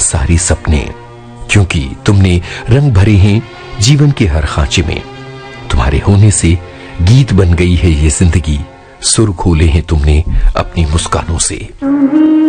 सारे सपने, क्योंकि तुमने रंग भरे हैं जीवन के हर खांचे में। तुम्हारे होने से गीत बन गई है ये जिंदगी, सुर खोले हैं तुमने अपनी मुस्कानों से।